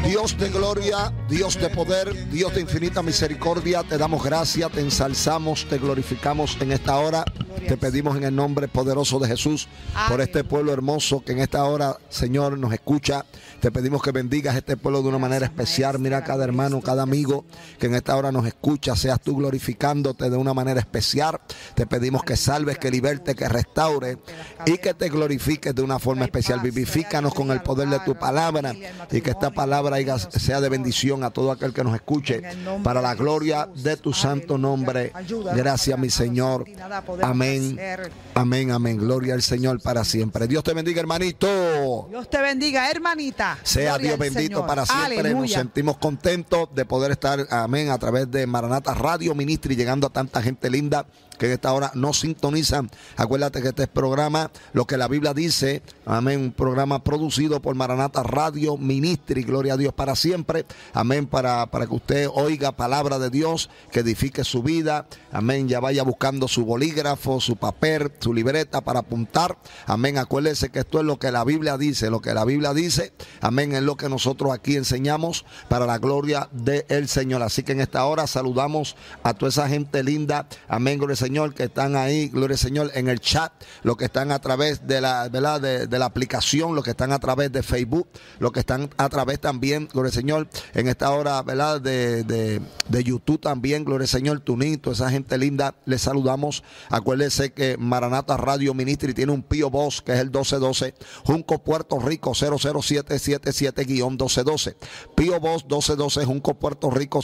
Dios de gloria, Dios de poder, Dios de infinita misericordia, te damos gracias, te ensalzamos, te glorificamos en esta hora. Te pedimos en el nombre poderoso de Jesús por este pueblo hermoso que en esta hora, Señor, nos escucha. Te pedimos que bendigas este pueblo de una manera especial. Mira a cada hermano, cada amigo que en esta hora nos escucha. Seas tú glorificándote de una manera especial. Te pedimos que salves, que liberte, que restaure y que te glorifiques de una forma especial. Vivifícanos con el poder de tu palabra y que esta palabra sea de bendición a todo aquel que nos escuche para la gloria de tu santo nombre. Gracias, mi Señor. Amén. Amén, amén. Gloria al Señor para siempre. Dios te bendiga, hermanito. Dios te bendiga, hermanita. Sea Gloria Dios bendito Señor. Para siempre. Aleluya. Nos sentimos contentos de poder estar, amén, a través de Maranata Radio Ministry, llegando a tanta gente linda que en esta hora nos sintonizan. Acuérdate que este es programa, lo que la Biblia dice, amén, un programa producido por Maranata Radio Ministry, gloria a Dios para siempre, amén, para que usted oiga palabra de Dios, que edifique su vida, amén, ya vaya buscando su bolígrafo, su papel, su libreta para apuntar, amén, acuérdese que esto es lo que la Biblia dice, amén, es lo que nosotros aquí enseñamos para la gloria del Señor. Así que en esta hora saludamos a toda esa gente linda, amén, gloria al Señor, que están ahí, gloria al Señor, en el chat, los que están a través de la, ¿verdad? De la aplicación, los que están a través de Facebook, los que están a través también, gloria al Señor, en esta hora, ¿verdad? De YouTube también, gloria al Señor, Tunito, esa gente linda, les saludamos. Acuérdense que Maranata Radio Ministry tiene un P.O. Box que es el 1212, Junco, Puerto Rico, 00777-1212. P.O. Box 1212, Junco, Puerto Rico,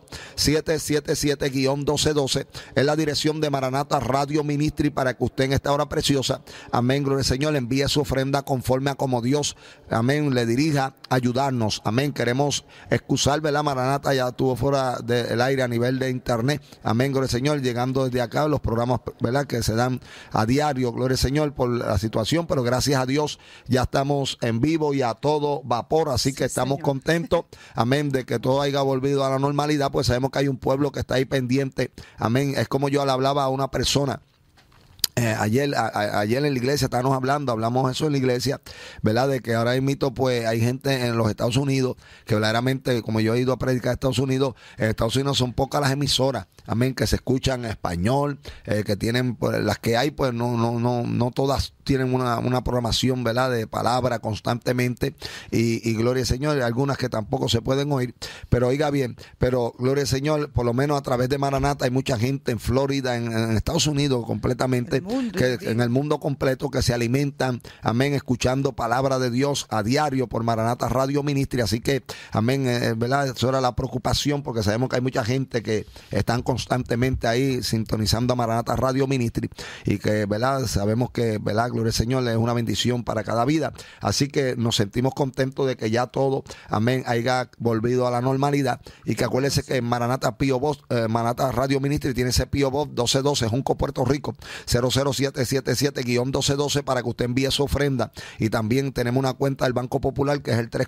00777-1212. Es la dirección de Maranata Radio Ministry para que usted en esta hora preciosa, amén, gloria al Señor, le envíe su ofrenda conforme a como Dios, amén, le dirija a ayudarnos, amén. Queremos excusar, ¿verdad? Maranata ya estuvo fuera del aire a nivel de internet, amén, gloria al Señor, llegando desde acá los programas, ¿verdad?, que se dan a diario, gloria al Señor, por la situación, pero gracias a Dios ya estamos en vivo y a todo vapor, así que estamos contentos, amén, de que todo haya volvido a la normalidad, pues sabemos que hay un pueblo que está ahí pendiente, amén. Es como yo le hablaba a una persona ayer en la iglesia, hablamos eso en la iglesia, ¿verdad? De que ahora mismo pues hay gente en los Estados Unidos que verdaderamente, como yo he ido a predicar a Estados Unidos, en Estados Unidos son pocas las emisoras, amén, que se escuchan en español, que tienen, pues, las que hay, pues no todas tienen una programación, ¿verdad?, de palabra constantemente, y gloria al Señor, algunas que tampoco se pueden oír, pero oiga bien, pero gloria al Señor, por lo menos a través de Maranata hay mucha gente en Florida, en Estados Unidos completamente, en el mundo completo, que se alimentan, amén, escuchando palabra de Dios a diario por Maranata Radio Ministry. Así que, amén, ¿verdad? Eso era la preocupación, porque sabemos que hay mucha gente que están constantemente ahí sintonizando a Maranata Radio Ministry y que, ¿verdad? Sabemos que, ¿verdad? Gloria al Señor, es una bendición para cada vida. Así que nos sentimos contentos de que ya todo, amén, haya volvido a la normalidad, y que acuérdense que Maranata P.O. Box, Maranata Radio Ministry tiene ese P.O. Box 1212, Junco, Puerto Rico, 00777-1212, para que usted envíe su ofrenda. Y también tenemos una cuenta del Banco Popular que es el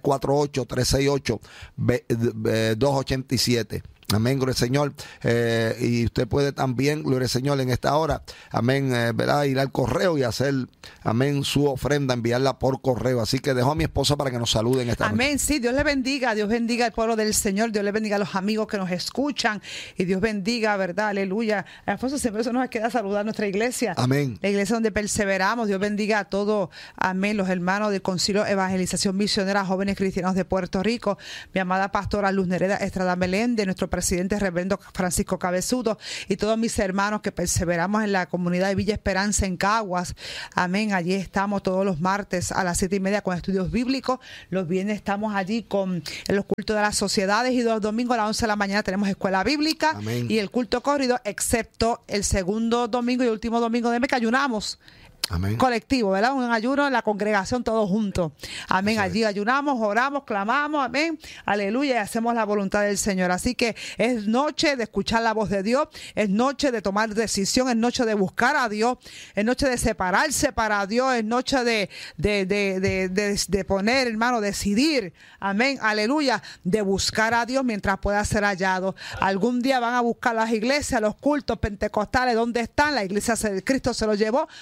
348-368-287. Amén, gloria al Señor. Y usted puede también, gloria al Señor, en esta hora, amén, ¿verdad?, ir al correo y hacer, amén, su ofrenda, enviarla por correo. Así que dejo a mi esposa para que nos saluden esta noche. Amén, sí, Dios le bendiga, Dios bendiga al pueblo del Señor, Dios le bendiga a los amigos que nos escuchan, y Dios bendiga, ¿verdad?, aleluya. Alfonso, siempre eso nos queda saludar a nuestra iglesia. Amén. La iglesia donde perseveramos. Dios bendiga a todos, amén, los hermanos del Concilio Evangelización Misionera Jóvenes Cristianos de Puerto Rico, mi amada pastora Luz Nereda Estrada Meléndez, nuestro presidente reverendo Francisco Cabezudo, y todos mis hermanos que perseveramos en la comunidad de Villa Esperanza en Caguas, amén. Allí estamos todos los martes a las 7:30 con estudios bíblicos, los viernes estamos allí en los cultos de las sociedades, y los domingos a las 11 de la mañana tenemos escuela bíblica, amén, y el culto corrido, excepto el segundo domingo y el último domingo de mes que ayunamos. Amén. Colectivo, ¿verdad? Un ayuno en la congregación todos juntos. Amén. Sí. Allí ayunamos, oramos, clamamos, amén. Aleluya, y hacemos la voluntad del Señor. Así que es noche de escuchar la voz de Dios, es noche de tomar decisión, es noche de buscar a Dios, es noche de separarse para Dios, es noche de poner, hermano, decidir, amén, aleluya, de buscar a Dios mientras pueda ser hallado. Algún día van a buscar las iglesias, los cultos pentecostales, ¿dónde están? La iglesia, Cristo se los llevó, porque la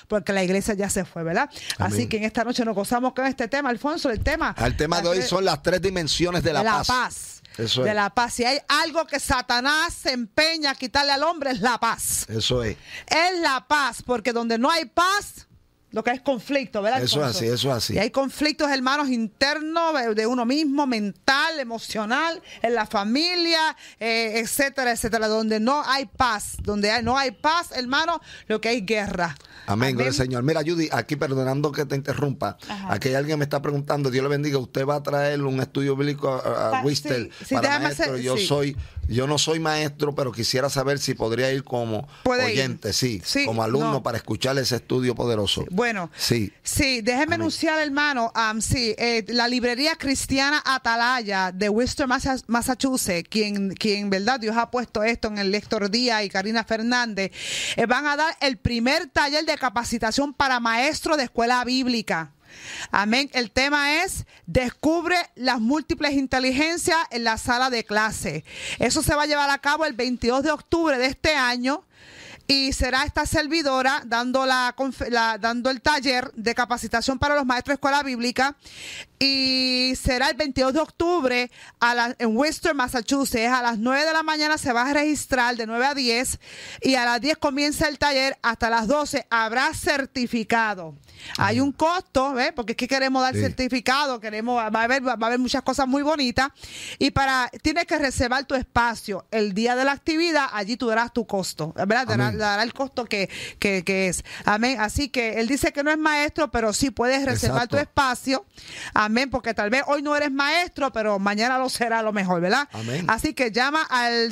iglesia ya se fue, ¿verdad? Amén. Así que en esta noche nos gozamos con este tema, Alfonso, el tema de hoy son las 3 dimensiones de la paz. Eso de es. la paz. Si hay algo que Satanás se empeña a quitarle al hombre, es la paz. Eso es. Es la paz, porque donde no hay paz, lo que es conflicto, ¿verdad? Eso es así, eso es así. Y hay conflictos, hermanos, internos de uno mismo, mental, emocional, en la familia, etcétera, etcétera. Donde no hay paz, no hay paz, hermano, lo que hay guerra. Amén, gloria al Señor. Mira, Judy, aquí perdonando que te interrumpa, aquí alguien me está preguntando, Dios le bendiga, usted va a traer un estudio bíblico a Wister para maestro. Yo no soy maestro, pero quisiera saber si podría ir como oyente, como alumno para escuchar ese estudio poderoso. Bueno, sí, déjeme anunciar, hermano, la librería cristiana Atalaya de Worcester, Massachusetts, quien, verdad, Dios ha puesto esto en el Héctor Díaz y Karina Fernández, van a dar el primer taller de capacitación para maestros de escuela bíblica. Amén. El tema es descubre las múltiples inteligencias en la sala de clase. Eso se va a llevar a cabo el 22 de octubre de este año. Y será esta servidora dando el taller de capacitación para los maestros de escuela bíblica. Y será el 22 de octubre en Worcester, Massachusetts. A las 9 de la mañana se va a registrar de 9 a 10. Y a las 10 comienza el taller. Hasta las 12 habrá certificado. Hay un costo, ¿ves? Porque es que queremos dar certificado. Va a haber muchas cosas muy bonitas. Y tienes que reservar tu espacio. El día de la actividad, allí tú darás tu costo, ¿verdad? Dará el costo que es. Amén. Así que él dice que no es maestro, pero sí puedes reservar tu espacio. Amén. Porque tal vez hoy no eres maestro, pero mañana lo será a lo mejor, ¿verdad? Amén. Así que llama al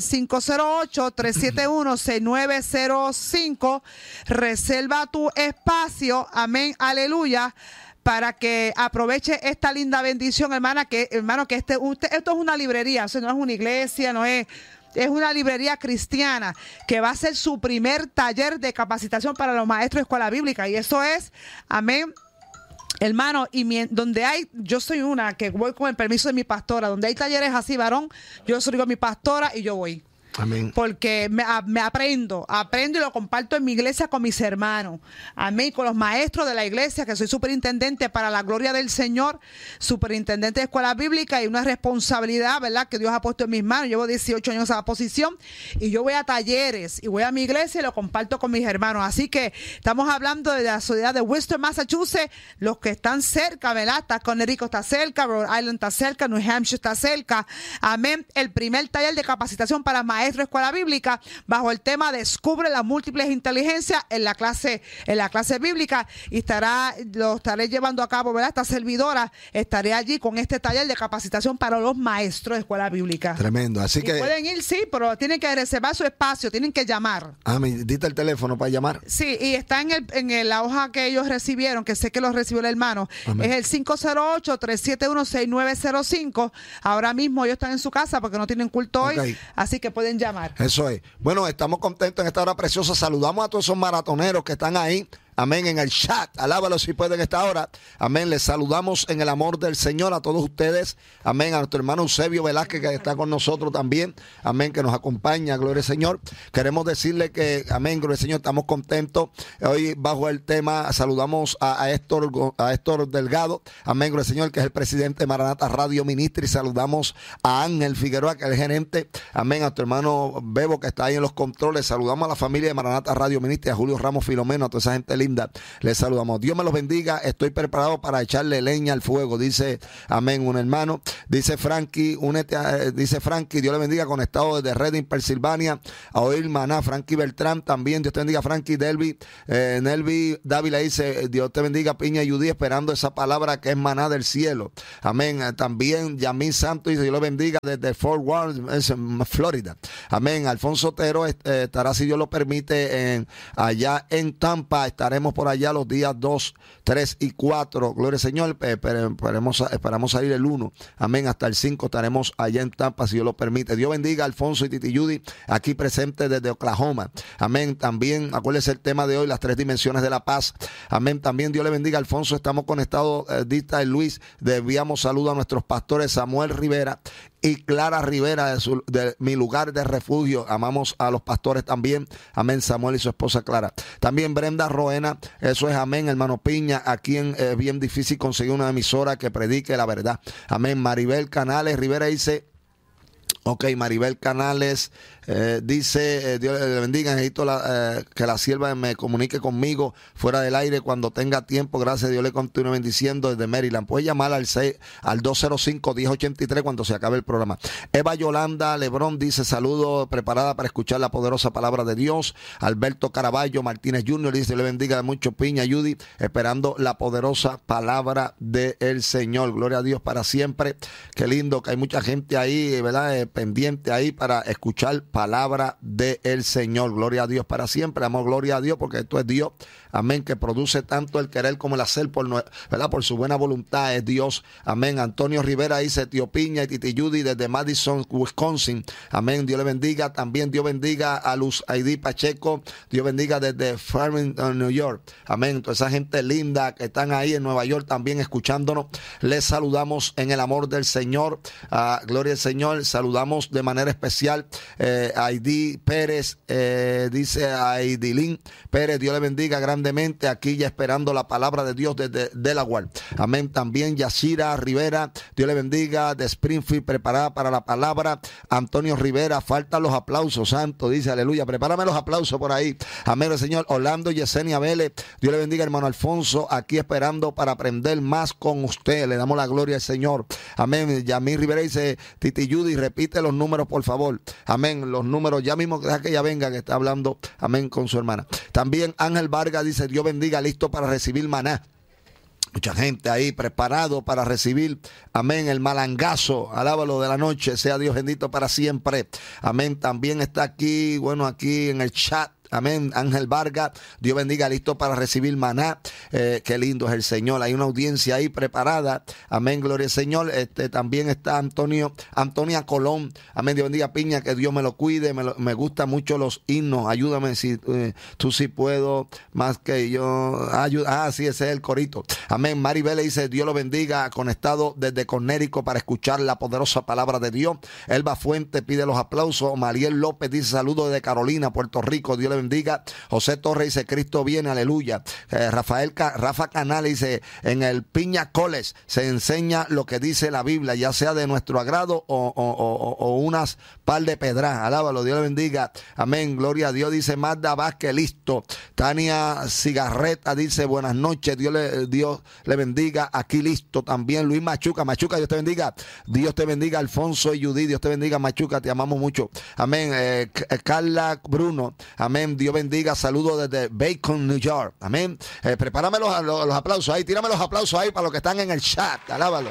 508-371-6905. Reserva tu espacio. Amén. Aleluya. Para que aproveche esta linda bendición, hermano, que esto es una librería, o sea, no es una iglesia, es una librería cristiana que va a ser su primer taller de capacitación para los maestros de escuela bíblica. Y eso es, amén, hermano, yo soy una que voy con el permiso de mi pastora, donde hay talleres así, varón, yo soy mi pastora y yo voy. Amén. Porque me aprendo y lo comparto en mi iglesia con mis hermanos. Amén. Con los maestros de la iglesia, que soy superintendente para la gloria del Señor, superintendente de escuela bíblica, y una responsabilidad, ¿verdad?, que Dios ha puesto en mis manos. Llevo 18 años en esa posición y yo voy a talleres y voy a mi iglesia y lo comparto con mis hermanos. Así que estamos hablando de la ciudad de Worcester, Massachusetts, los que están cerca, ¿verdad? Connecticut está cerca, Rhode Island está cerca, New Hampshire está cerca. Amén. El primer taller de capacitación para maestros de escuela bíblica bajo el tema Descubre las múltiples inteligencias en la clase bíblica, y lo estaré llevando a cabo, ¿verdad? Esta servidora estaré allí con este taller de capacitación para los maestros de escuela bíblica. Tremendo, así que pueden ir, sí, pero tienen que reservar su espacio, tienen que llamar. Dite el teléfono para llamar. Sí, y está en la hoja que ellos recibieron, que sé que lo recibió el hermano. Amén. Es el 508-371-6905. Ahora mismo ellos están en su casa porque no tienen culto hoy, así que pueden llamar. Eso es. Bueno, estamos contentos en esta hora preciosa. Saludamos a todos esos maratoneros que están ahí. Amén, en el chat, alábalo si pueden esta hora. Amén, les saludamos en el amor del Señor a todos ustedes. Amén, a nuestro hermano Eusebio Velázquez, que está con nosotros también. Amén, que nos acompaña, gloria al Señor. Queremos decirle que, amén, gloria al Señor, estamos contentos. Hoy bajo el tema saludamos a Héctor Delgado. Amén, gloria al Señor, que es el presidente de Maranata Radio Ministry. Saludamos a Ángel Figueroa, que es el gerente. Amén, a nuestro hermano Bebo, que está ahí en los controles. Saludamos a la familia de Maranata Radio Ministry, a Julio Ramos Filomeno, a toda esa gente linda. Les saludamos. Dios me los bendiga. Estoy preparado para echarle leña al fuego. Dice, amén, un hermano. Dice Frankie, dice Frankie, Dios le bendiga, conectado desde Reading, Pensilvania, a oír maná. Frankie Beltrán también. Dios te bendiga, Frankie. Nelvi Dávila dice, Dios te bendiga, Piña y Judy, esperando esa palabra que es maná del cielo. Amén. También Yamín Santos dice, Dios le bendiga desde Fort Worth, Florida. Amén. Alfonso Otero estará, si Dios lo permite, allá en Tampa. Estaremos por allá los días 2, 3 y 4. Gloria al Señor. Esperamos salir el 1. Amén. Hasta el 5 estaremos allá en Tampa, si Dios lo permite. Dios bendiga a Alfonso y Titi Judy, aquí presentes desde Oklahoma. Amén. También, acuérdense el tema de hoy, las 3 dimensiones de la paz. Amén. También Dios le bendiga a Alfonso. Estamos conectados, Dita y Luis. Enviamos saludos a nuestros pastores Samuel Rivera y Clara Rivera de mi lugar de refugio. Amamos a los pastores también, amén, Samuel y su esposa Clara. También Brenda Roena, eso es amén, hermano Piña, aquí es bien difícil conseguir una emisora que predique la verdad, amén. Maribel Canales Rivera dice, ok, Maribel Canales dice, Dios le bendiga, necesito que la sierva me comunique conmigo fuera del aire cuando tenga tiempo, gracias, Dios le continúe bendiciendo desde Maryland. Puede llamar al 205-1083 cuando se acabe el programa. Eva Yolanda Lebrón dice, saludo, preparada para escuchar la poderosa palabra de Dios. Alberto Caraballo Martínez Jr. dice, Dios le bendiga de mucho, Piña, Judy, esperando la poderosa palabra del Señor. Gloria a Dios para siempre. Qué lindo que hay mucha gente ahí, ¿verdad? Pendiente ahí para escuchar palabra del Señor. Gloria a Dios para siempre. Amor, gloria a Dios, porque esto es Dios, amén, que produce tanto el querer como el hacer, ¿verdad? Por su buena voluntad es Dios, amén. Antonio Rivera dice, tío Piña y Titi Judy desde Madison, Wisconsin, amén. Dios le bendiga. También Dios bendiga a Luz Aidí Pacheco, Dios bendiga desde Farmington, New York, amén. Toda esa gente linda que están ahí en Nueva York también escuchándonos, les saludamos en el amor del Señor. Gloria al Señor. Saludamos de manera especial Aidí Pérez, dice Aidilín Pérez, Dios le bendiga grandemente, aquí ya esperando la palabra de Dios desde Delaware, amén. También Yashira Rivera, Dios le bendiga, de Springfield, preparada para la palabra. Antonio Rivera, faltan los aplausos, santo, dice, aleluya, prepárame los aplausos por ahí, amén, el Señor. Orlando Yesenia Vélez, Dios le bendiga, hermano Alfonso, aquí esperando para aprender más con usted, le damos la gloria al Señor, amén. Yamil Rivera dice, Titi Judy, repite los números por favor, amén, los números, ya mismo deja que ella venga, que está hablando, amén, con su hermana. También Ángel Vargas dice, Dios bendiga, listo para recibir maná. Mucha gente ahí preparado para recibir, amén, el malangazo, alábalo de la noche, sea Dios bendito para siempre, amén. También está aquí, bueno, aquí en el chat, amén, Ángel Vargas, Dios bendiga, listo para recibir maná. Qué lindo es el Señor. Hay una audiencia ahí preparada, amén, gloria al Señor. También está Antonia Colón, amén, Dios bendiga, Piña, que Dios me lo cuide. Me gustan mucho los himnos, ayúdame si tú sí puedo más que yo. Sí, ese es el corito, amén. Maribel dice, Dios lo bendiga, conectado desde Connecticut para escuchar la poderosa palabra de Dios. Elba Fuente pide los aplausos. Mariel López dice, saludos desde Carolina, Puerto Rico, Dios le bendiga. José Torres dice, Cristo viene, aleluya. Rafa Canales dice, en el Piña College se enseña lo que dice la Biblia, ya sea de nuestro agrado o unas par de pedras. Alábalo, Dios le bendiga, amén, gloria a Dios. Dice Magda Vázquez, listo. Tania Cigarreta dice, buenas noches, Dios le bendiga, aquí listo. También Luis Machuca, Dios te bendiga. Dios te bendiga, Alfonso y Judy, Dios te bendiga, Machuca, te amamos mucho, amén. Carla Bruno, amén, Dios bendiga, saludos desde Bacon, New York, amén. Prepárame los aplausos ahí, tírame los aplausos ahí para los que están en el chat, alábalo.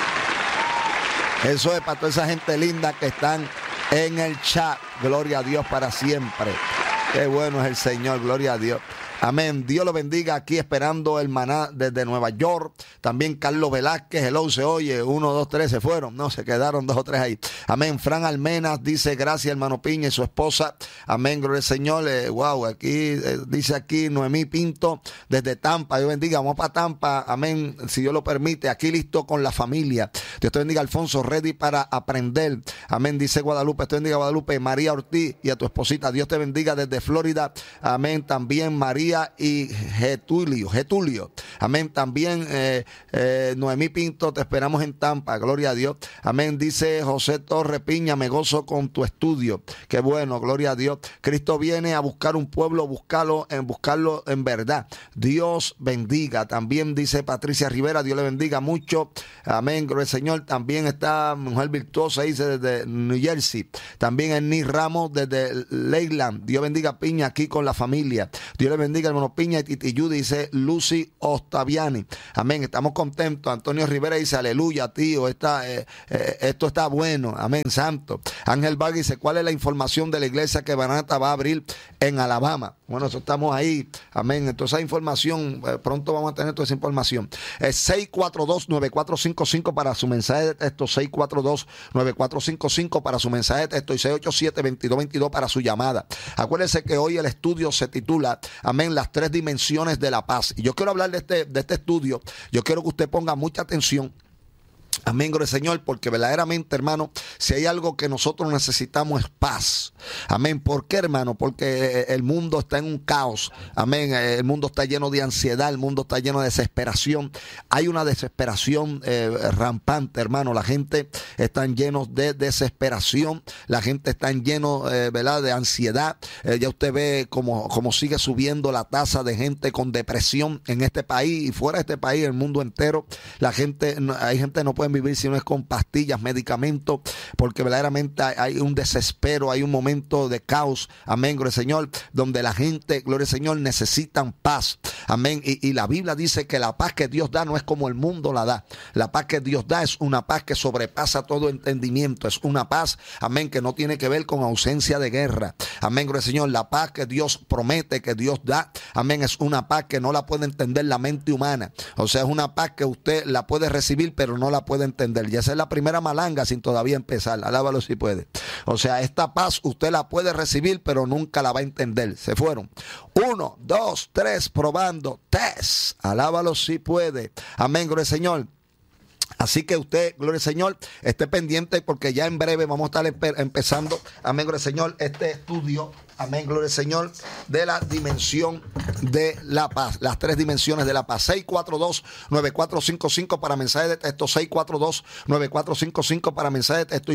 Eso es para toda esa gente linda que están en el chat, gloria a Dios para siempre. Qué bueno es el Señor, gloria a Dios. Amén. Dios lo bendiga, aquí esperando el maná desde Nueva York. También Carlos Velázquez, hello, se oye, 1, 2, 3 se fueron, no, se quedaron 2 o 3 ahí. Amén. Fran Almenas dice, gracias hermano Piña y su esposa. Amén, gloria al Señor. Wow, aquí dice aquí Noemí Pinto desde Tampa. Dios bendiga, vamos para Tampa. Amén, si Dios lo permite, aquí listo con la familia. Dios te bendiga, Alfonso, ready para aprender. Amén, dice Guadalupe, te bendiga Guadalupe, María Ortiz y a tu esposita. Dios te bendiga desde Florida. Amén, también María y Getulio, amén. También Noemí Pinto, te esperamos en Tampa, gloria a Dios, amén. Dice José Torre Piña, me gozo con tu estudio, qué bueno, gloria a Dios. Cristo viene a buscar un pueblo, buscarlo en verdad. Dios bendiga. También dice Patricia Rivera, Dios le bendiga mucho, amén, gloria al Señor. También está Mujer Virtuosa, dice desde New Jersey. También Ennis Ramos desde Leyland, Dios bendiga Piña, aquí con la familia. Dios le bendiga hermano Piña y Titi Judy, dice Lucy Ostaviani, amén, estamos contentos. Antonio Rivera dice, aleluya tío, esto está bueno, amén, santo. Ángel Vargas dice, ¿cuál es la información de la iglesia que Maranata va a abrir en Alabama? Bueno, eso estamos ahí, amén. Entonces esa información, pronto vamos a tener toda esa información. 642-9455 para su mensaje de texto, 642-9455 para su mensaje de texto y 687-2222 para su llamada. Acuérdense que hoy el estudio se titula, amén, las 3 dimensiones de la paz. Y yo quiero hablar de este estudio. Yo quiero que usted ponga mucha atención, Amén, gloria al Señor, porque verdaderamente, hermano, si hay algo que nosotros necesitamos es paz. Amén. ¿Por qué, hermano? Porque el mundo está en un caos. Amén. El mundo está lleno de ansiedad, el mundo está lleno de desesperación. Hay una desesperación rampante, hermano. La gente está llena de desesperación. La gente está lleno, ¿verdad?, de ansiedad. Ya usted ve cómo sigue subiendo la tasa de gente con depresión en este país y fuera de este país, el mundo entero. Hay gente que no puede vivir si no es con pastillas, medicamentos, porque verdaderamente hay un desespero, hay un momento de caos, amén, gloria al Señor, donde la gente, gloria al Señor, necesitan paz, amén, y la Biblia dice que la paz que Dios da no es como el mundo la da. La paz que Dios da es una paz que sobrepasa todo entendimiento, es una paz, amén, que no tiene que ver con ausencia de guerra, amén, gloria al Señor. La paz que Dios promete, que Dios da, amén, es una paz que no la puede entender la mente humana. O sea, es una paz que usted la puede recibir, pero no la puede entender. Y esa es la primera malanga sin todavía empezar. Alábalo si puede. O sea, esta paz usted la puede recibir, pero nunca la va a entender. Se fueron. 1, 2, 3, probando. Test. Alábalo si puede. Amén, gloria al Señor. Así que usted, gloria al Señor, esté pendiente porque ya en breve vamos a estar empezando, amén, gloria al Señor, este estudio, amén, gloria al Señor, de la dimensión de la paz, las 3 dimensiones de la paz. 642-9455 para mensaje de texto, 642-9455 para mensaje de texto y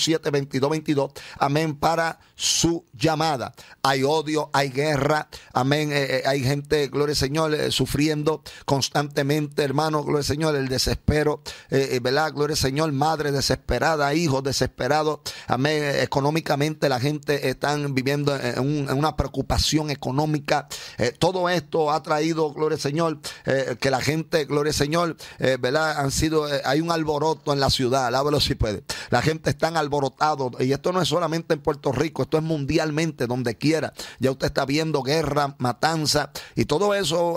687-2222, amén, para su llamada. Hay odio, hay guerra, amén, hay gente, gloria al Señor, sufriendo constantemente, hermano, gloria al Señor, el desespero, ¿verdad? Gloria al Señor, madre desesperada, hijos desesperados, amén. Económicamente la gente están viviendo en una preocupación económica. Todo esto ha traído, gloria al Señor, que la gente, gloria al Señor, ¿verdad? Hay un alboroto en la ciudad, alábalo si puede. La gente está alborotado y esto no es solamente en Puerto Rico, esto es mundialmente, donde quiera. Ya usted está viendo guerra, matanza y todo eso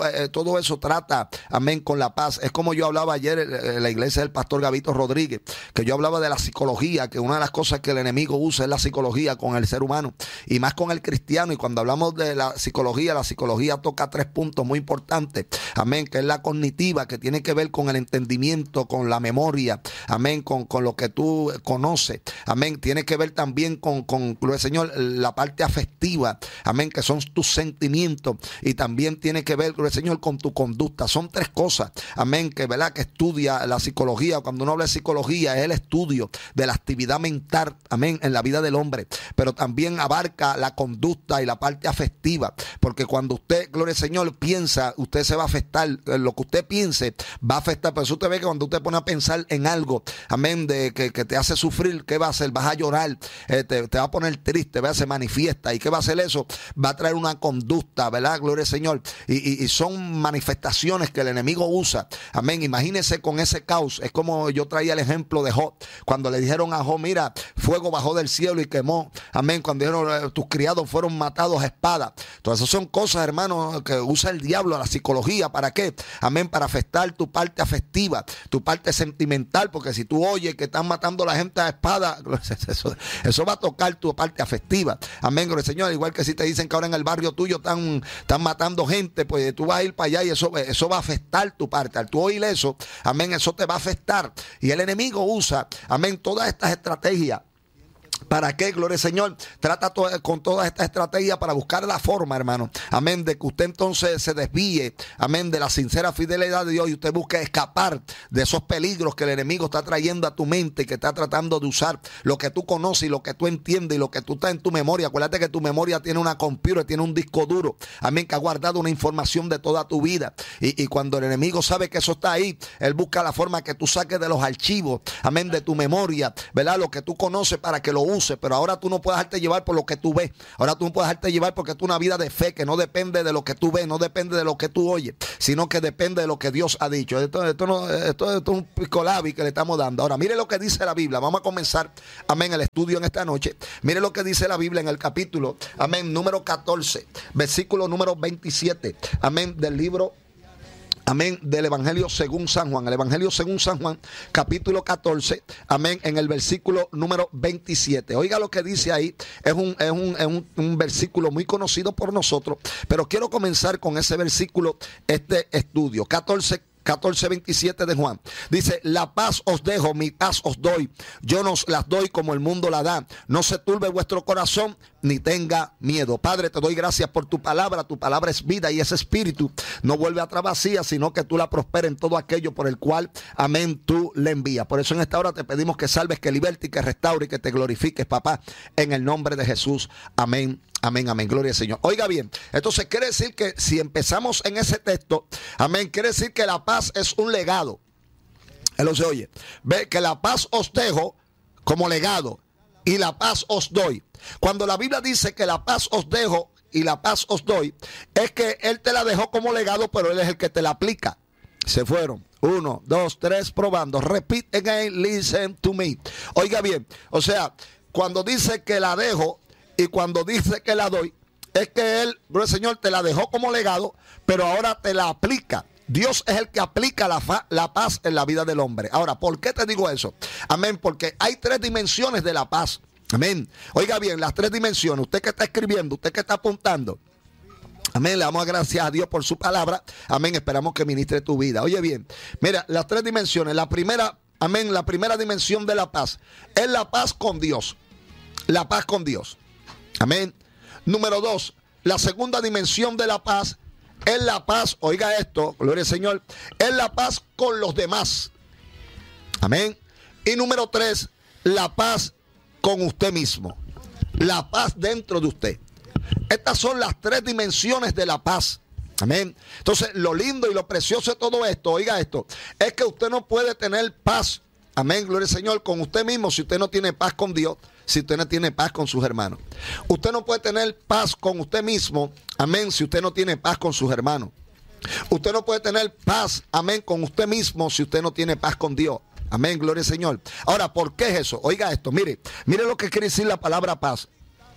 trata, amén, con la paz. Es como yo hablaba ayer en la iglesia del pastor Gavito Rodríguez, que yo hablaba de la psicología, que una de las cosas que el enemigo usa es la psicología con el ser humano y más con el cristiano. Y cuando hablamos de la psicología toca 3 puntos muy importantes, amén, que es la cognitiva, que tiene que ver con el entendimiento, con la memoria, amén, con lo que tú conoces, amén, tiene que ver también con el Señor, la parte afectiva, amén, que son tus sentimientos, y también tiene que ver, el Señor, con tu conducta. Son 3 cosas, amén, que verdad que estudia la psicología. Cuando uno habla de psicología es el estudio de la actividad mental, amén, en la vida del hombre, pero también abarca la conducta y la parte afectiva, porque cuando usted, gloria al Señor, piensa, usted se va a afectar, lo que usted piense va a afectar. Por eso usted ve que cuando usted pone a pensar en algo, amén, de que te hace sufrir, ¿qué va a hacer? Vas a llorar, te va a poner triste, ¿verdad? Se manifiesta. ¿Y qué va a hacer eso? Va a traer una conducta, ¿verdad? Gloria al Señor. Y son manifestaciones que el enemigo usa, amén. Imagínese con ese caos. Es como yo traía el ejemplo de Job, cuando le dijeron a Job, mira, fuego bajó del cielo y quemó, amén, cuando dijeron tus criados fueron matados a espada. Entonces esas son cosas, hermano, que usa el diablo, la psicología. ¿Para qué? Amén, para afectar tu parte afectiva, tu parte sentimental, porque si tú oyes que están matando a la gente a espada, eso va a tocar tu parte afectiva, amén, gloria al Señor. Igual que si te dicen que ahora en el barrio tuyo están matando gente, pues tú vas a ir para allá y eso va a afectar tu parte. Al tú oír eso, amén, eso te va a afectar. Y el enemigo usa, amén, todas estas estrategias. ¿Para qué? Gloria al Señor. Trata con todas estas estrategias para buscar la forma, hermano, amén, de que usted entonces se desvíe, amén, de la sincera fidelidad de Dios, y usted busque escapar de esos peligros que el enemigo está trayendo a tu mente y que está tratando de usar lo que tú conoces y lo que tú entiendes y lo que tú estás en tu memoria. Acuérdate que tu memoria tiene una computer, tiene un disco duro, amén, que ha guardado una información de toda tu vida, y cuando el enemigo sabe que eso está ahí, él busca la forma que tú saques de los archivos, amén, de tu memoria, ¿verdad? Lo que tú conoces, para que lo use. Pero ahora tú no puedes dejarte llevar por lo que tú ves. Ahora tú no puedes dejarte llevar porque tú una vida de fe que no depende de lo que tú ves, no depende de lo que tú oyes, sino que depende de lo que Dios ha dicho. Esto es un picolabi que le estamos dando. Ahora mire lo que dice la Biblia. Vamos a comenzar, amén, el estudio en esta noche. Mire lo que dice la Biblia en el capítulo, amén, número 14, versículo número 27, amén, del libro, amén, del Evangelio según San Juan. El Evangelio según San Juan, capítulo 14, amén, en el versículo número 27. Oiga lo que dice ahí. Es un versículo muy conocido por nosotros, pero quiero comenzar con ese versículo, este estudio. 14, 14:27 de Juan. Dice, la paz os dejo, mi paz os doy. Yo no os las doy como el mundo la da. No se turbe vuestro corazón, ni tenga miedo. Padre, te doy gracias por tu palabra. Tu palabra es vida y ese espíritu no vuelve atrás vacía, sino que tú la prosperes en todo aquello por el cual, amén, tú le envías. Por eso en esta hora te pedimos que salves, que libertes y que restaures y que te glorifiques, papá, en el nombre de Jesús. Amén. Amén, amén, gloria al Señor. Oiga bien, entonces quiere decir que si empezamos en ese texto, amén, quiere decir que la paz es un legado. Él lo se oye. Ve que la paz os dejo como legado y la paz os doy. Cuando la Biblia dice que la paz os dejo y la paz os doy, es que Él te la dejó como legado, pero Él es el que te la aplica. Se fueron. 1, 2, 3, probando. Repeat again, listen to me. Oiga bien, o sea, cuando dice que la dejo y cuando dice que la doy, es que Él, el Señor, te la dejó como legado, pero ahora te la aplica. Dios es el que aplica la paz en la vida del hombre. Ahora, ¿por qué te digo eso? Amén, porque hay 3 dimensiones de la paz. Amén. Oiga bien, las 3 dimensiones. Usted que está escribiendo, usted que está apuntando. Amén, le damos gracias a Dios por su palabra. Amén, esperamos que ministre tu vida. Oye bien, mira, las 3 dimensiones. La primera, amén, la primera dimensión de la paz es la paz con Dios. La paz con Dios. Amén. Número 2, la segunda dimensión de la paz es la paz, oiga esto, gloria al Señor, es la paz con los demás. Amén. Y número 3, la paz con usted mismo. La paz dentro de usted. Estas son las 3 dimensiones de la paz. Amén. Entonces, lo lindo y lo precioso de todo esto, oiga esto, es que usted no puede tener paz. Amén, gloria al Señor, con usted mismo si usted no tiene paz con Dios, si usted no tiene paz con sus hermanos. Usted no puede tener paz con usted mismo, amén, si usted no tiene paz con sus hermanos. Usted no puede tener paz, amén, con usted mismo si usted no tiene paz con Dios. Amén, gloria al Señor. Ahora, ¿por qué es eso? Oiga esto, mire lo que quiere decir la palabra paz.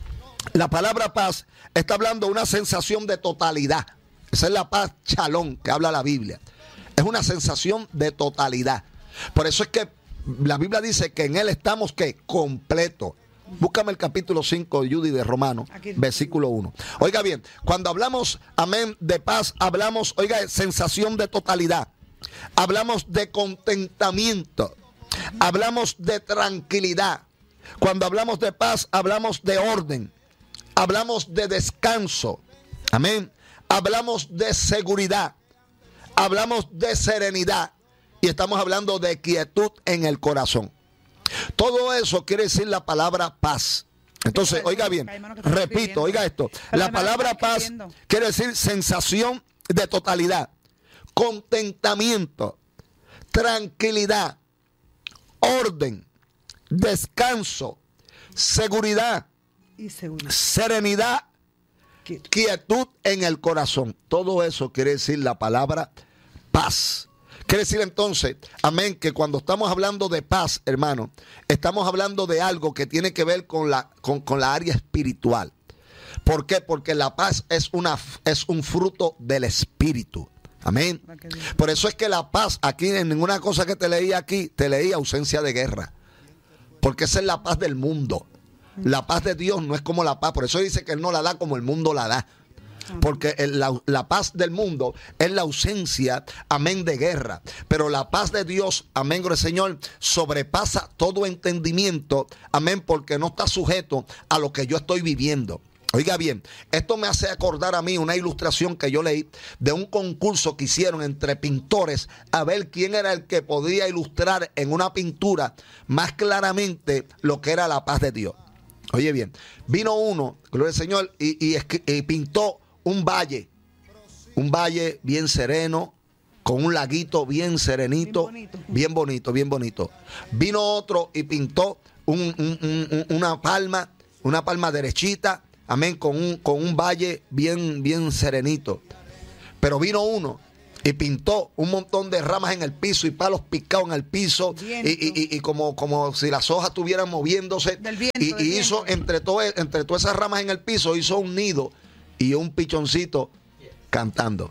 La palabra paz está hablando de una sensación de totalidad. Esa es la paz shalom que habla la Biblia. Es una sensación de totalidad. Por eso es que la Biblia dice que en Él estamos, ¿qué? Completos. Búscame el capítulo 5 de Judy de Romanos, versículo 1. Oiga bien, cuando hablamos, amén, de paz, hablamos, oiga, de sensación de totalidad. Hablamos de contentamiento. Hablamos de tranquilidad. Cuando hablamos de paz, hablamos de orden. Hablamos de descanso. Amén. Hablamos de seguridad. Hablamos de serenidad. Y estamos hablando de quietud en el corazón. Todo eso quiere decir la palabra paz. Entonces, oiga bien, repito, oiga esto. La palabra paz quiere decir sensación de totalidad, contentamiento, tranquilidad, orden, descanso, seguridad, serenidad, quietud en el corazón. Todo eso quiere decir la palabra paz. Quiere decir entonces, amén, que cuando estamos hablando de paz, hermano, estamos hablando de algo que tiene que ver con la área espiritual. ¿Por qué? Porque la paz es un fruto del espíritu. Amén. Por eso es que la paz, aquí en ninguna cosa que te leí aquí, te leí ausencia de guerra. Porque esa es la paz del mundo. La paz de Dios no es como la paz. Por eso dice que Él no la da como el mundo la da. Porque la paz del mundo es la ausencia, amén, de guerra. Pero la paz de Dios, amén, gloria al Señor, sobrepasa todo entendimiento, amén, porque no está sujeto a lo que yo estoy viviendo. Oiga bien, esto me hace acordar a mí una ilustración que yo leí de un concurso que hicieron entre pintores a ver quién era el que podía ilustrar en una pintura más claramente lo que era la paz de Dios. Oye bien, vino uno, gloria al Señor, y pintó un valle bien sereno, con un laguito bien serenito, bien bonito. Vino otro y pintó una palma derechita, amén, con un valle bien serenito. Pero vino uno y pintó un montón de ramas en el piso y palos picados en el piso y como si las hojas estuvieran moviéndose y hizo entre todas esas ramas en el piso, hizo un nido y un pichoncito cantando.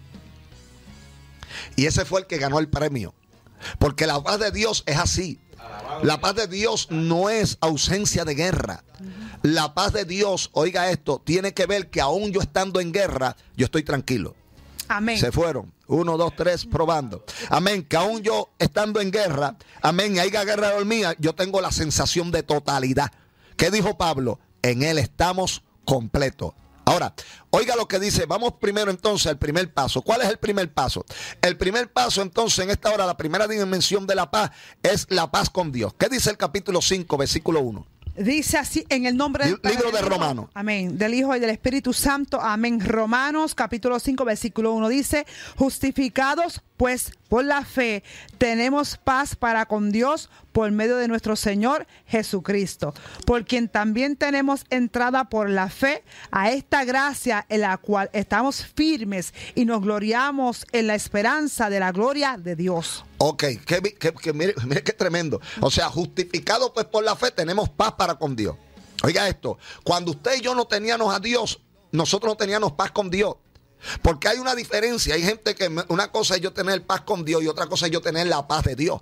Y ese fue el que ganó el premio. Porque la paz de Dios es así. La paz de Dios no es ausencia de guerra. La paz de Dios, oiga esto, tiene que ver que aún yo estando en guerra, yo estoy tranquilo. Amén. Se fueron. 1, 2, 3, probando. Amén. Que aún yo estando en guerra, amén, haya guerra dormida, yo tengo la sensación de totalidad. ¿Qué dijo Pablo? En él estamos completos. Ahora, oiga lo que dice. Vamos primero entonces al primer paso. ¿Cuál es el primer paso? El primer paso entonces en esta hora, la primera dimensión de la paz es la paz con Dios. ¿Qué dice el capítulo 5, versículo 1? Dice así en el nombre del libro de Romanos. Amén. Del Hijo y del Espíritu Santo. Amén. Romanos capítulo 5 versículo 1 dice: justificados pues por la fe tenemos paz para con Dios por medio de nuestro Señor Jesucristo, por quien también tenemos entrada por la fe a esta gracia en la cual estamos firmes y nos gloriamos en la esperanza de la gloria de Dios. Ok, mire qué tremendo. O sea, justificado pues por la fe tenemos paz para con Dios. Oiga esto, cuando usted y yo no teníamos a Dios, nosotros no teníamos paz con Dios. Porque hay una diferencia. Hay gente que una cosa es yo tener paz con Dios y otra cosa es yo tener la paz de Dios.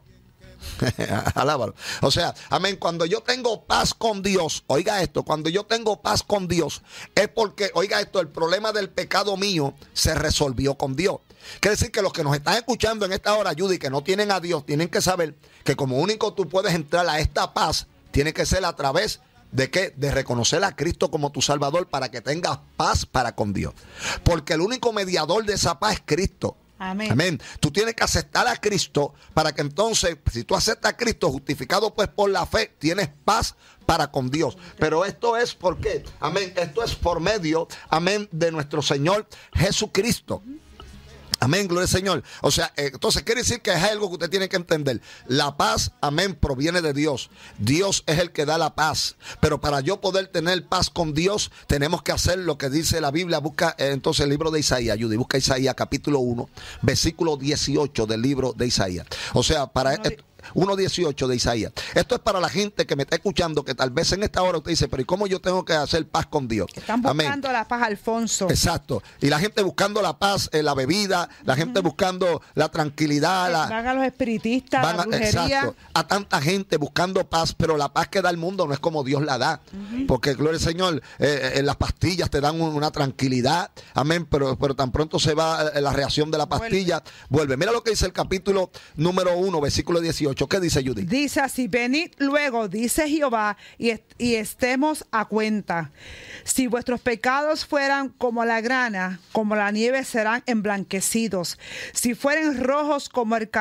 Alábalo. O sea, amén, cuando yo tengo paz con Dios, oiga esto, cuando yo tengo paz con Dios es porque, oiga esto, el problema del pecado mío se resolvió con Dios. Quiere decir que los que nos están escuchando en esta hora, Judy, que no tienen a Dios, tienen que saber que como único tú puedes entrar a esta paz, tiene que ser a través ¿de qué? De reconocer a Cristo como tu Salvador para que tengas paz para con Dios. Porque el único mediador de esa paz es Cristo. Amén. Amén. Tú tienes que aceptar a Cristo para que entonces, si tú aceptas a Cristo, justificado pues por la fe, tienes paz para con Dios. Pero esto es ¿por qué? Amén. Esto es por medio, amén, de nuestro Señor Jesucristo. Amén, gloria al Señor. O sea, entonces quiere decir que es algo que usted tiene que entender. La paz, amén, proviene de Dios. Dios es el que da la paz. Pero para yo poder tener paz con Dios, tenemos que hacer lo que dice la Biblia. Busca entonces el libro de Isaías, Judy. Busca Isaías capítulo 1, versículo 18 del libro de Isaías. O sea, para 1:18 de Isaías. Esto es para la gente que me está escuchando, que tal vez en esta hora usted dice, pero ¿y cómo yo tengo que hacer paz con Dios? Están buscando la paz, Alfonso. Exacto. Y la gente buscando la paz en la bebida, la gente buscando la tranquilidad. Van a los espiritistas, van la brujería. Exacto. A tanta gente buscando paz, pero la paz que da el mundo no es como Dios la da. Porque, gloria al Señor, las pastillas te dan una tranquilidad. Amén. Pero tan pronto se va la reacción de la pastilla, vuelve. Mira lo que dice el capítulo número 1, versículo 18. ¿Qué dice Judy? Dice así: venid luego, dice Jehová, y estemos a cuenta. Si vuestros pecados fueran como la grana, como la nieve serán emblanquecidos. Si fueren rojos como el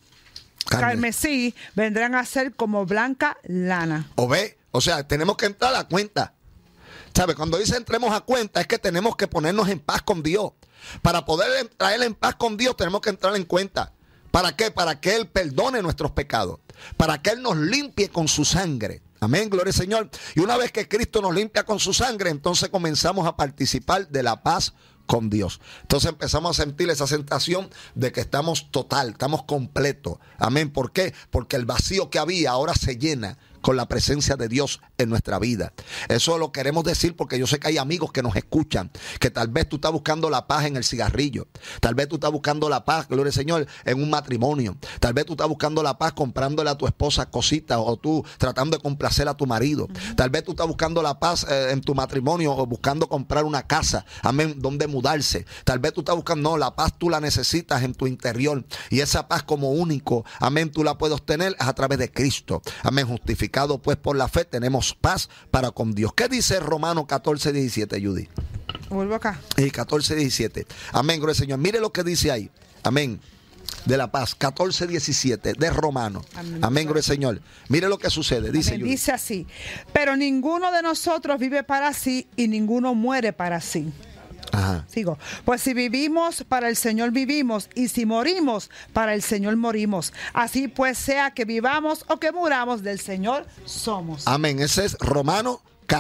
carmesí, vendrán a ser como blanca lana. O sea, tenemos que entrar a cuenta. ¿Sabe? Cuando dice entremos a cuenta es que tenemos que ponernos en paz con Dios. Para poder entrar en paz con Dios tenemos que entrar en cuenta. ¿Para qué? Para que Él perdone nuestros pecados. Para que Él nos limpie con su sangre. Amén, gloria al Señor. Y una vez que Cristo nos limpia con su sangre, entonces comenzamos a participar de la paz con Dios. Entonces empezamos a sentir esa sensación de que estamos total, estamos completos. Amén. ¿Por qué? Porque el vacío que había ahora se llena con la presencia de Dios en nuestra vida. Eso lo queremos decir porque yo sé que hay amigos que nos escuchan, que tal vez tú estás buscando la paz en el cigarrillo, tal vez tú estás buscando la paz, gloria al Señor, en un matrimonio, tal vez tú estás buscando la paz comprándole a tu esposa cositas o tú tratando de complacer a tu marido, tal vez tú estás buscando la paz en tu matrimonio o buscando comprar una casa, amén, donde mudarse, tal vez tú estás buscando, no, la paz tú la necesitas en tu interior y esa paz como único, amén, tú la puedes obtener a través de Cristo, amén, justificado pues por la fe tenemos paz para con Dios. ¿Qué dice Romanos 14:17, Judy? Vuelvo acá. 14:17. Amén, gloria al Señor. Mire lo que dice ahí. Amén. De la paz. 14:17 de Romanos. Amén, gloria al Señor. Mire lo que sucede. Dice, Judy. Dice así: pero ninguno de nosotros vive para sí y ninguno muere para sí. Ajá. Sigo. Pues si vivimos, para el Señor vivimos, y si morimos, para el Señor morimos. Así pues, sea que vivamos o que muramos, del Señor somos. Amén. Ese es Romanos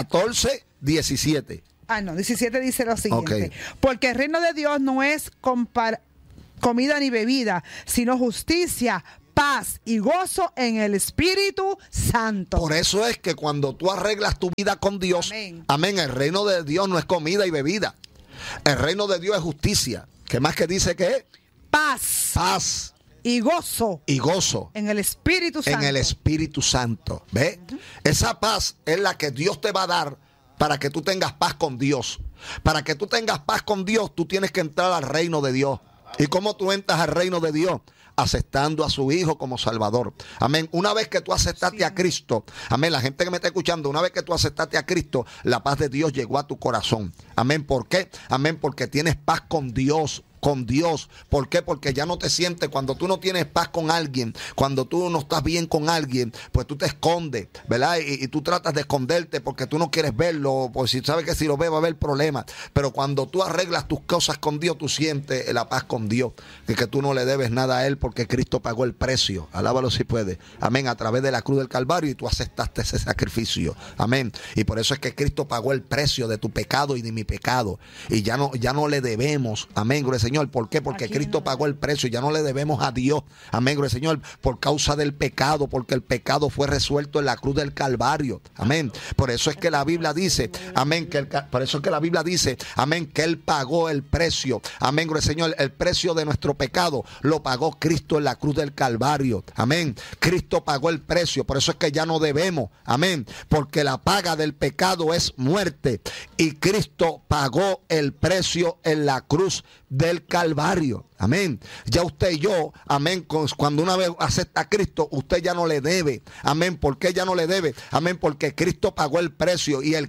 14:17. 17 dice lo siguiente. Okay. Porque el reino de Dios no es comida ni bebida, sino justicia, paz y gozo en el Espíritu Santo. Por eso es que cuando tú arreglas tu vida con Dios, amén, el reino de Dios no es comida y bebida. El reino de Dios es justicia. ¿Qué más que dice que es? Paz. Paz. Y gozo. Y gozo. En el Espíritu Santo. En el Espíritu Santo. ¿Ve? Esa paz es la que Dios te va a dar para que tú tengas paz con Dios. Para que tú tengas paz con Dios, tú tienes que entrar al reino de Dios. ¿Y cómo tú entras al reino de Dios? Aceptando a su Hijo como Salvador. Amén. Una vez que tú aceptaste a Cristo, amén, la gente que me está escuchando, una vez que tú aceptaste a Cristo, la paz de Dios llegó a tu corazón. Amén. ¿Por qué? Amén, porque tienes paz con Dios. Con Dios. ¿Por qué? Porque ya no te sientes, cuando tú no tienes paz con alguien, cuando tú no estás bien con alguien, pues tú te escondes, ¿verdad? Y tú tratas de esconderte porque tú no quieres verlo, pues si sabes que si lo ves va a haber problemas. Pero cuando tú arreglas tus cosas con Dios, tú sientes la paz con Dios, que tú no le debes nada a Él porque Cristo pagó el precio. Alábalo si puede. Amén. A través de la cruz del Calvario, y tú aceptaste ese sacrificio. Amén. Y por eso es que Cristo pagó el precio de tu pecado y de mi pecado. Y ya no le debemos. Amén. Gloria Señor. ¿Por qué? Porque Cristo pagó el precio. Ya no le debemos a Dios. Amén, gloria al Señor. Por causa del pecado, porque el pecado fue resuelto en la cruz del Calvario. Amén. Por eso es que la Biblia dice, amén, por eso es que la Biblia dice, amén, que Él pagó el precio. Amén, gloria al Señor. El precio de nuestro pecado lo pagó Cristo en la cruz del Calvario. Amén. Cristo pagó el precio. Por eso es que ya no debemos. Amén. Porque la paga del pecado es muerte. Y Cristo pagó el precio en la cruz del Calvario. Amén. Ya usted y yo, amén, cuando una vez acepta a Cristo, usted ya no le debe. Amén. ¿Por qué ya no le debe? Amén. Porque Cristo pagó el precio, y el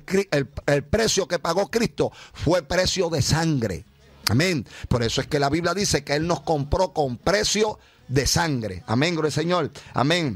precio que pagó Cristo fue precio de sangre. Amén. Por eso es que la Biblia dice que Él nos compró con precio de sangre. Amén, gloria al Señor. Amén.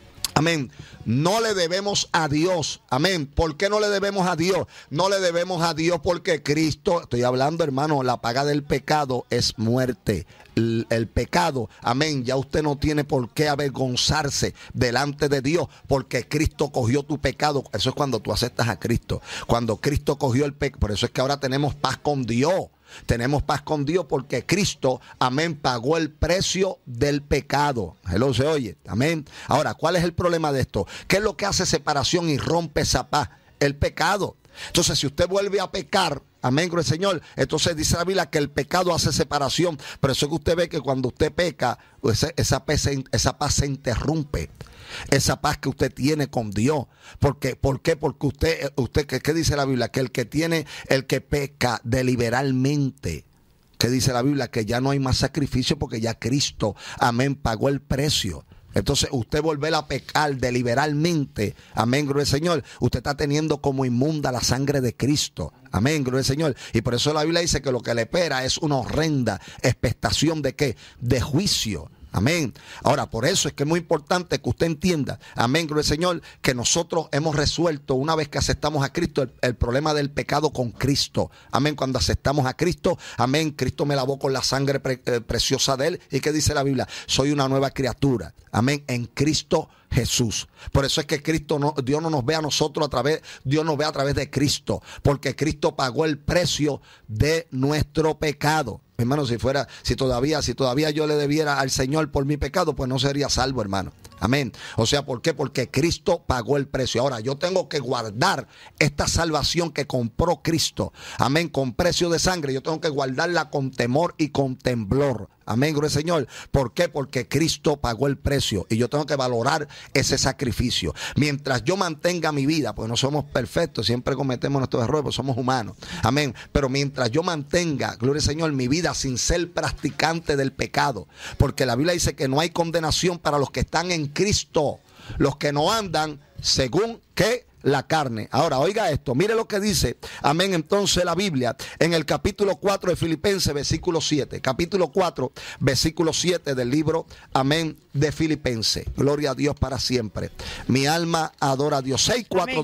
Amén. No le debemos a Dios. Amén. ¿Por qué no le debemos a Dios? No le debemos a Dios porque Cristo, estoy hablando, hermano, la paga del pecado es muerte. El pecado, amén, ya usted no tiene por qué avergonzarse delante de Dios, porque Cristo cogió tu pecado. Eso es cuando tú aceptas a Cristo. Cuando Cristo cogió el pecado. Por eso es que ahora tenemos paz con Dios. Tenemos paz con Dios porque Cristo, amén, pagó el precio del pecado. Hello, se oye, amén. Ahora, ¿cuál es el problema de esto? ¿Qué es lo que hace separación y rompe esa paz? El pecado. Entonces, si usted vuelve a pecar, amén, gloria al Señor, entonces dice la Biblia que el pecado hace separación. Pero eso es que usted ve que cuando usted peca, esa paz se interrumpe. Esa paz que usted tiene con Dios. ¿Por qué? Porque usted ¿qué dice la Biblia? Que el que peca deliberalmente. ¿Qué dice la Biblia? Que ya no hay más sacrificio porque ya Cristo, amén, pagó el precio. Entonces usted volver a pecar deliberalmente, amén, gloria al Señor, usted está teniendo como inmunda la sangre de Cristo. Amén, gloria al Señor. Y por eso la Biblia dice que lo que le espera es una horrenda expectación de ¿qué? De juicio. Amén. Ahora, por eso es que es muy importante que usted entienda, amén, gloria al Señor, que nosotros hemos resuelto, una vez que aceptamos a Cristo, el problema del pecado con Cristo. Amén. Cuando aceptamos a Cristo, amén, Cristo me lavó con la sangre preciosa de Él. ¿Y qué dice la Biblia? Soy una nueva criatura. Amén. En Cristo Jesús. Por eso es que Dios no nos ve a nosotros Dios nos ve a través de Cristo, porque Cristo pagó el precio de nuestro pecado. Hermano, si todavía yo le debiera al Señor por mi pecado, pues no sería salvo, hermano. Amén. O sea, ¿por qué? Porque Cristo pagó el precio. Ahora, yo tengo que guardar esta salvación que compró Cristo. Amén. Con precio de sangre. Yo tengo que guardarla con temor y con temblor. Amén, gloria al Señor. ¿Por qué? Porque Cristo pagó el precio y yo tengo que valorar ese sacrificio. Mientras yo mantenga mi vida, pues no somos perfectos, siempre cometemos nuestros errores, pues somos humanos. Amén. Pero mientras yo mantenga, gloria al Señor, mi vida sin ser practicante del pecado, porque la Biblia dice que no hay condenación para los que están en Cristo, los que no andan según ¿qué? La carne. Ahora, oiga esto, mire lo que dice, amén, entonces la Biblia, en el capítulo 4 de Filipenses, versículo 7, capítulo 4, versículo 7 del libro, amén, de Filipenses. Gloria a Dios para siempre. Mi alma adora a Dios.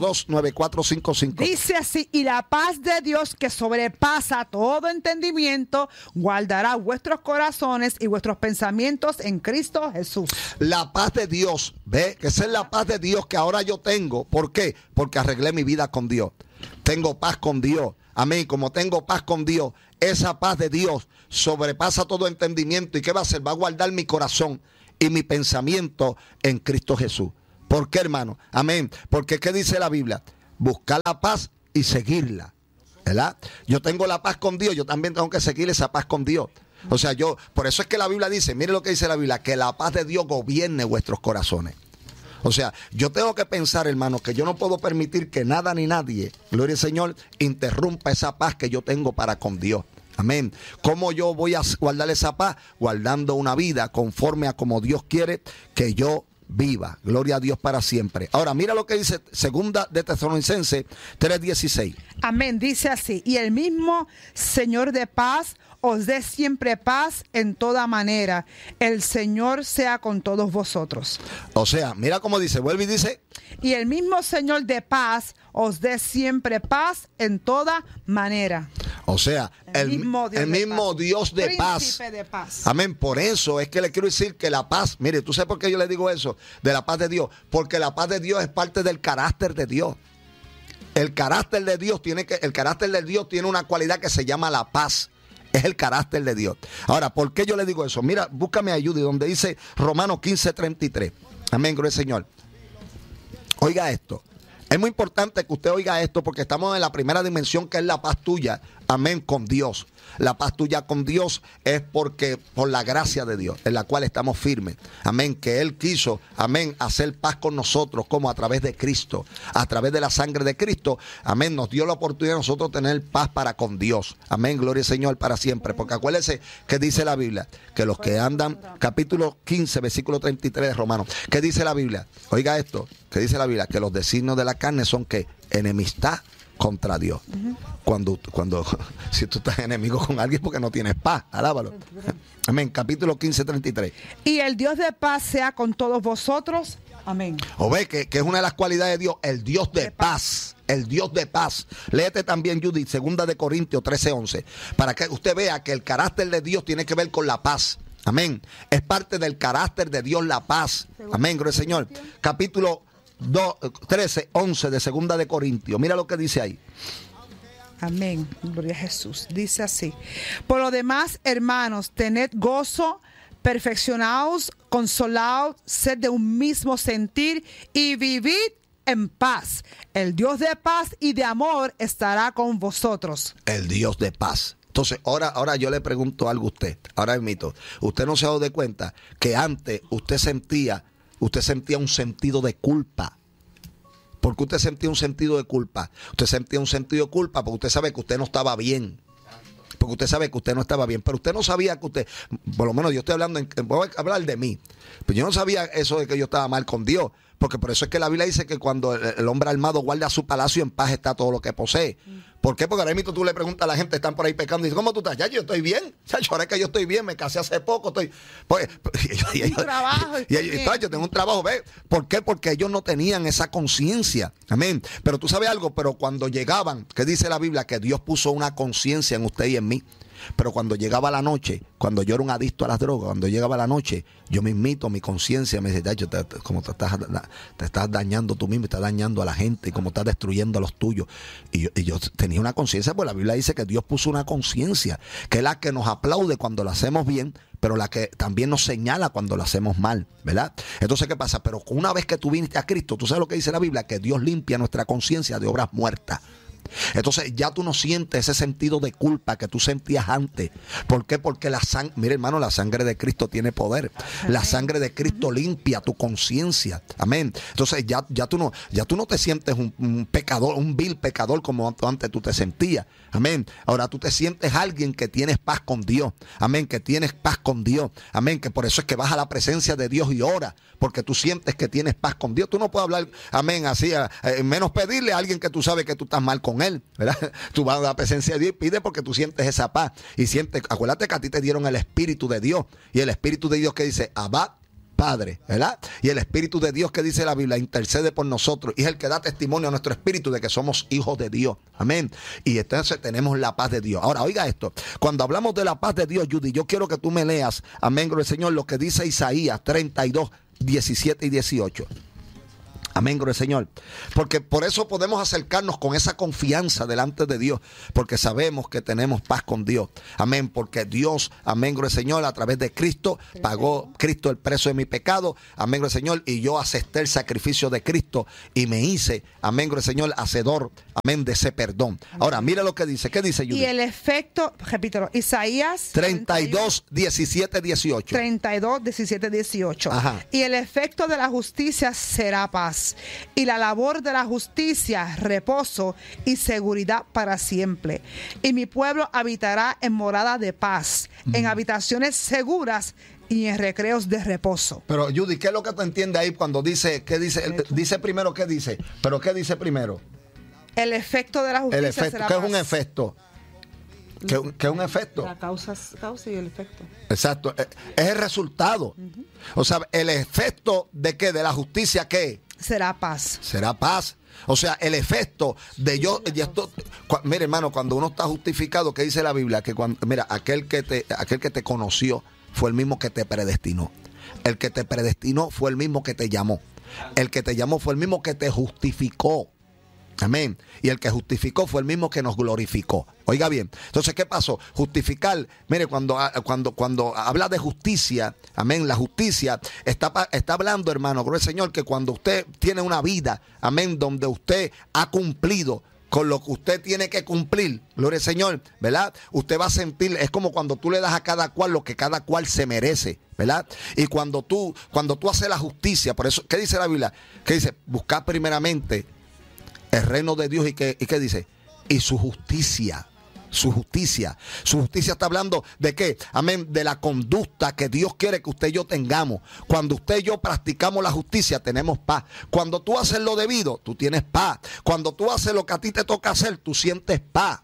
642-9455. Dice así: y la paz de Dios, que sobrepasa todo entendimiento, guardará vuestros corazones y vuestros pensamientos en Cristo Jesús. La paz de Dios, ve, que esa es la paz de Dios que ahora yo tengo. ¿Por qué? Porque arreglé mi vida con Dios. Tengo paz con Dios. Amén. Como tengo paz con Dios, esa paz de Dios sobrepasa todo entendimiento. ¿Y qué va a hacer? Va a guardar mi corazón y mi pensamiento en Cristo Jesús. ¿Por qué, hermano? Amén. Porque ¿qué dice la Biblia? Buscar la paz y seguirla. ¿Verdad? Yo tengo la paz con Dios, yo también tengo que seguir esa paz con Dios. O sea, por eso es que la Biblia dice, mire lo que dice la Biblia, que la paz de Dios gobierne vuestros corazones. O sea, yo tengo que pensar, hermano, que yo no puedo permitir que nada ni nadie, gloria al Señor, interrumpa esa paz que yo tengo para con Dios. Amén. ¿Cómo yo voy a guardar esa paz? Guardando una vida conforme a como Dios quiere que yo viva. Gloria a Dios para siempre. Ahora, mira lo que dice segunda de Tesalonicenses 3:16. Amén. Dice así: y el mismo Señor de paz os dé siempre paz en toda manera. El Señor sea con todos vosotros. O sea, mira cómo dice, vuelve y dice: y el mismo Señor de paz os dé siempre paz en toda manera. O sea, el mismo Dios de paz. Príncipe de paz. Amén. Por eso es que le quiero decir que la paz, mire, ¿tú sabes por qué yo le digo eso? De la paz de Dios. Porque la paz de Dios es parte del carácter de Dios. El carácter de Dios tiene una cualidad que se llama la paz. Es el carácter de Dios. Ahora, ¿por qué yo le digo eso? Mira, búscame ayuda, donde dice Romanos 15:33. Amén, gloria al Señor. Oiga esto. Es muy importante que usted oiga esto porque estamos en la primera dimensión, que es la paz tuya, amén, con Dios. La paz tuya con Dios es porque por la gracia de Dios, en la cual estamos firmes, amén, que Él quiso, amén, hacer paz con nosotros, como a través de Cristo, a través de la sangre de Cristo, amén, nos dio la oportunidad de nosotros tener paz para con Dios, amén, gloria al Señor para siempre, porque acuérdense que dice la Biblia, que los que andan, capítulo 15, versículo 33 de Romanos, ¿qué dice la Biblia? Oiga esto, ¿qué dice la Biblia? Que los designios de la carne son que enemistad contra Dios. Cuando si tú estás enemigo con alguien porque no tienes paz, alábalo. Amén. Capítulo 15:33. Y el Dios de paz sea con todos vosotros. Amén. O ve que es una de las cualidades de Dios, el Dios de paz. El Dios de paz. Léete también, Judith, 2 de Corintios 13:11, para que usted vea que el carácter de Dios tiene que ver con la paz. Amén. Es parte del carácter de Dios la paz. Amén, gloria al Señor. Capítulo 13:11 de 2 de Corintios. Mira lo que dice ahí. Amén. Gloria a Jesús. Dice así: por lo demás, hermanos, tened gozo, perfeccionaos, consolaos, sed de un mismo sentir y vivid en paz. El Dios de paz y de amor estará con vosotros. El Dios de paz. Entonces, ahora yo le pregunto algo a usted. Ahora admito, usted no se ha dado de cuenta que antes usted sentía un sentido de culpa. ¿Por qué usted sentía un sentido de culpa? Usted sentía un sentido de culpa porque usted sabe que usted no estaba bien. Porque usted sabe que usted no estaba bien. Pero usted no sabía que usted, por lo menos yo estoy hablando, voy a hablar de mí. Pero yo no sabía eso de que yo estaba mal con Dios. Porque por eso es que la Biblia dice que cuando el hombre armado guarda su palacio, en paz está todo lo que posee. ¿Por qué? Porque ahora mismo tú le preguntas a la gente, están por ahí pecando, y dicen, ¿cómo tú estás? Ya yo estoy bien. Ahora es que yo estoy bien, me casé hace poco. Yo tengo un trabajo, ¿ves? ¿Por qué? Porque ellos no tenían esa conciencia. Amén. Pero tú sabes algo, pero cuando llegaban, ¿qué dice la Biblia? Que Dios puso una conciencia en usted y en mí. Pero cuando llegaba la noche, cuando yo era un adicto a las drogas, cuando llegaba la noche, yo mismito, mi conciencia me decía, como te estás dañando tú mismo, estás dañando a la gente, como estás destruyendo a los tuyos. Y yo tenía una conciencia, pues la Biblia dice que Dios puso una conciencia, que es la que nos aplaude cuando lo hacemos bien, pero la que también nos señala cuando lo hacemos mal, ¿verdad? Entonces, ¿qué pasa? Pero una vez que tú viniste a Cristo, ¿tú sabes lo que dice la Biblia? Que Dios limpia nuestra conciencia de obras muertas. Entonces ya tú no sientes ese sentido de culpa que tú sentías antes. ¿Por qué? Porque la sangre, mire hermano, la sangre de Cristo tiene poder. La sangre de Cristo limpia tu conciencia. Amén. Entonces ya tú no te sientes un pecador, un vil pecador como antes tú te sentías. Amén. Ahora tú te sientes alguien que tienes paz con Dios. Amén. Que tienes paz con Dios. Amén. Que por eso es que vas a la presencia de Dios y ora. Porque tú sientes que tienes paz con Dios. Tú no puedes hablar, amén, así, menos pedirle a alguien que tú sabes que tú estás mal con él, ¿verdad? Tú vas a la presencia de Dios y pide porque tú sientes esa paz. Y sientes, acuérdate que a ti te dieron el Espíritu de Dios. Y el Espíritu de Dios que dice, Abba, Padre, ¿verdad? Y el Espíritu de Dios que dice la Biblia, intercede por nosotros. Y es el que da testimonio a nuestro espíritu de que somos hijos de Dios. Amén. Y entonces tenemos la paz de Dios. Ahora, oiga esto. Cuando hablamos de la paz de Dios, Judy, yo quiero que tú me leas, amén, gloria al Señor, lo que dice Isaías 32, 17 y 18. Amén, gloria al Señor. Porque por eso podemos acercarnos con esa confianza delante de Dios, porque sabemos que tenemos paz con Dios. Amén, porque Dios, amén, gloria al Señor, a través de Cristo, pagó Cristo el precio de mi pecado. Amén, gloria al Señor, y yo acepté el sacrificio de Cristo y me hice, amén, gloria al Señor, hacedor, amén, de ese perdón. Ahora, mira lo que dice. ¿Qué dice Judith? Y el efecto, repítelo, Isaías 32, 17, 18. 32, 17, 18. Ajá. Y el efecto de la justicia será paz, y la labor de la justicia reposo y seguridad para siempre. Y mi pueblo habitará en morada de paz, en habitaciones seguras y en recreos de reposo. Pero Judy, ¿qué es lo que tú entiendes ahí cuando dice, qué dice? Dice primero, ¿qué dice? Pero ¿qué dice primero? El efecto de la justicia El efecto. será ¿Qué paz. es un efecto? ¿Qué es un efecto? La causa y el efecto. Exacto. Es el resultado. O sea, el efecto de qué, de la justicia, ¿qué? Será paz. Será paz. O sea, el efecto de yo, mire, hermano, cuando uno está justificado, ¿qué dice la Biblia? Que cuando, mira, aquel que te conoció fue el mismo que te predestinó. El que te predestinó fue el mismo que te llamó. El que te llamó fue el mismo que te justificó. Amén. Y el que justificó fue el mismo que nos glorificó. Oiga bien. Entonces, ¿qué pasó? Justificar. Mire, cuando habla de justicia, amén, la justicia está hablando, hermano, gloria al Señor, que cuando usted tiene una vida, amén, donde usted ha cumplido con lo que usted tiene que cumplir, gloria al Señor, ¿verdad? Usted va a sentir, es como cuando tú le das a cada cual lo que cada cual se merece, ¿verdad? Y cuando tú haces la justicia, por eso, ¿qué dice la Biblia? ¿Qué dice? Buscar primeramente el reino de Dios. ¿Y qué dice? Y su justicia. Su justicia. Su justicia está hablando de qué? Amén. De la conducta que Dios quiere que usted y yo tengamos. Cuando usted y yo practicamos la justicia, tenemos paz. Cuando tú haces lo debido, tú tienes paz. Cuando tú haces lo que a ti te toca hacer, tú sientes paz.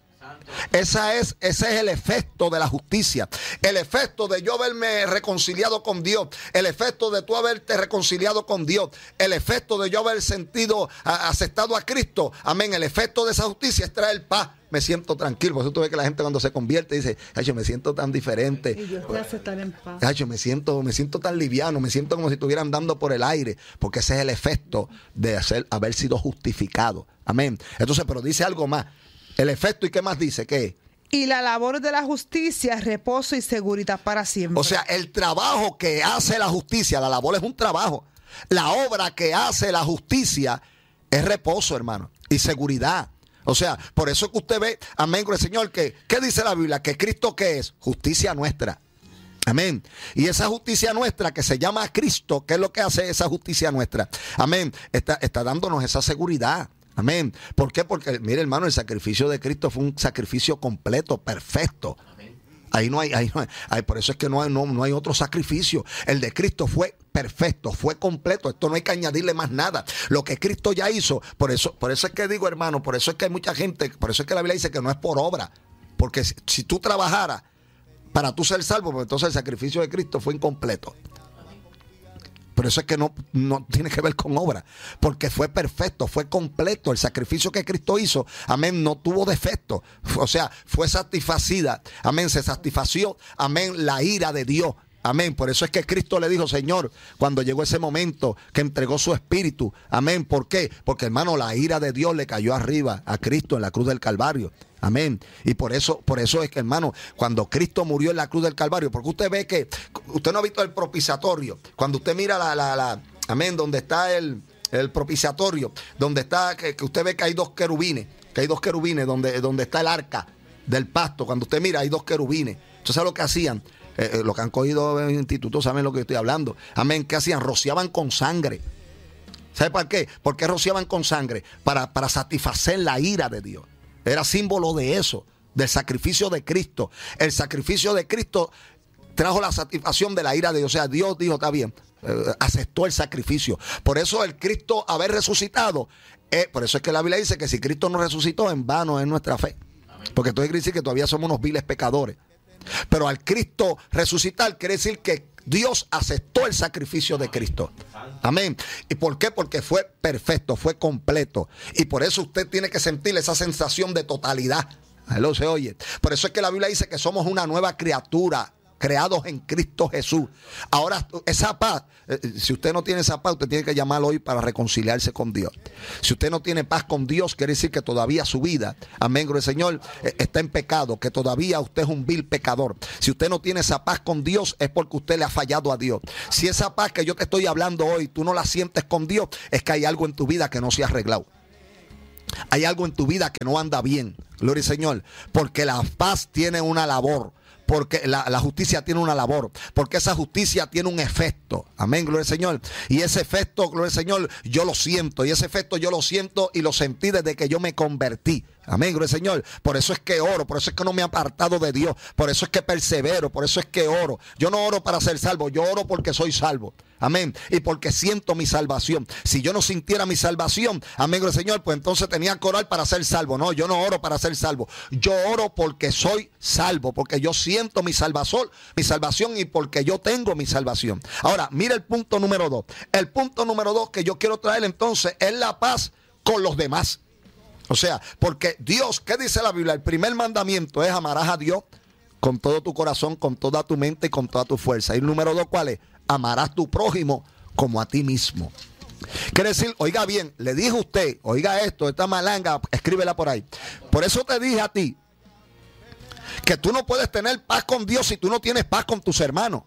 Ese es el efecto de la justicia. El efecto de yo haberme reconciliado con Dios. El efecto de tú haberte reconciliado con Dios. El efecto de yo haber aceptado a Cristo. Amén. El efecto de esa justicia es traer paz. Me siento tranquilo. Por eso tú ves que la gente cuando se convierte dice, ay, yo me siento tan diferente. Y Dios te hace estar en paz. Ay, yo me siento tan liviano. Me siento como si estuviera andando por el aire. Porque ese es el efecto de haber sido justificado. Amén. Entonces, pero dice algo más. El efecto, ¿y qué más dice? ¿Qué? Y la labor de la justicia, reposo y seguridad para siempre. O sea, el trabajo que hace la justicia, la labor es un trabajo. La obra que hace la justicia es reposo, hermano, y seguridad. O sea, por eso es que usted ve, amén, con el Señor, ¿qué dice la Biblia? Que Cristo, ¿qué es? Justicia nuestra. Amén. Y esa justicia nuestra que se llama Cristo, ¿qué es lo que hace esa justicia nuestra? Amén. Está dándonos esa seguridad. Amén. ¿Por qué? Porque, mire, hermano, el sacrificio de Cristo fue un sacrificio completo, perfecto. Amén. Ahí no hay, por eso es que no hay otro sacrificio. El de Cristo fue perfecto, fue completo. Esto no hay que añadirle más nada. Lo que Cristo ya hizo, por eso es que digo, hermano, por eso es que hay mucha gente, por eso es que la Biblia dice que no es por obra. Porque si tú trabajaras para tú ser salvo, pues entonces el sacrificio de Cristo fue incompleto. Por eso es que no tiene que ver con obra, porque fue perfecto, fue completo. El sacrificio que Cristo hizo, amén, no tuvo defecto. O sea, fue satisfacida, amén, se satisfació, amén, la ira de Dios. Amén. Por eso es que Cristo le dijo, Señor, cuando llegó ese momento que entregó su espíritu. Amén. ¿Por qué? Porque, hermano, la ira de Dios le cayó arriba a Cristo en la cruz del Calvario. Amén. Y por eso es que, hermano, cuando Cristo murió en la cruz del Calvario, porque usted ve que, usted no ha visto el propiciatorio. Cuando usted mira amén, donde está el propiciatorio, donde está, que usted ve que hay dos querubines, donde está el arca del pacto. Cuando usted mira, hay dos querubines. Entonces, ¿sabe lo que hacían? Lo que han cogido en el instituto saben lo que estoy hablando. Amén. ¿Qué hacían? Rociaban con sangre. ¿Sabe por qué? ¿Por qué rociaban con sangre? Para satisfacer la ira de Dios. Era símbolo de eso, del sacrificio de Cristo. El sacrificio de Cristo trajo la satisfacción de la ira de Dios. O sea, Dios dijo, está bien, aceptó el sacrificio. Por eso el Cristo haber resucitado, por eso es que la Biblia dice que si Cristo no resucitó, en vano es nuestra fe. Porque entonces quiere decir que todavía somos unos viles pecadores. Pero al Cristo resucitar quiere decir que Dios aceptó el sacrificio de Cristo. Amén. ¿Y por qué? Porque fue perfecto, fue completo. Y por eso usted tiene que sentir esa sensación de totalidad. Hello, se oye. Por eso es que la Biblia dice que somos una nueva criatura. creados en Cristo Jesús. Ahora, esa paz, si usted no tiene esa paz, usted tiene que llamarlo hoy para reconciliarse con Dios. Si usted no tiene paz con Dios, quiere decir que todavía su vida, amén, gloria al Señor, está en pecado, que todavía usted es un vil pecador. Si usted no tiene esa paz con Dios, es porque usted le ha fallado a Dios. Si esa paz que yo te estoy hablando hoy, tú no la sientes con Dios, es que hay algo en tu vida que no se ha arreglado. Hay algo en tu vida que no anda bien, gloria al Señor, porque la paz tiene una labor. Porque la justicia tiene una labor, porque esa justicia tiene un efecto, amén, gloria al Señor, y ese efecto, gloria al Señor, yo lo siento, y ese efecto yo lo siento y lo sentí desde que yo me convertí, amén, gloria al Señor. Por eso es que oro, por eso es que no me he apartado de Dios, por eso es que persevero, por eso es que oro. Yo no oro para ser salvo, yo oro porque soy salvo, amén, y porque siento mi salvación. Si yo no sintiera mi salvación, amén, gloria al Señor, pues entonces tenía que orar para ser salvo. No, yo no oro para ser salvo, yo oro porque soy salvo, porque yo siento mi salvación y porque yo tengo mi salvación. Ahora, mira el punto número 2. El punto número 2 que yo quiero traer entonces es la paz con los demás. O sea, porque Dios, ¿qué dice la Biblia? El primer mandamiento es amarás a Dios con todo tu corazón, con toda tu mente y con toda tu fuerza. Y el número 2, ¿cuál es? Amarás a tu prójimo como a ti mismo. Quiere decir, oiga bien, le dije a usted, oiga esto, esta malanga, escríbela por ahí. Por eso te dije a ti que tú no puedes tener paz con Dios si tú no tienes paz con tus hermanos.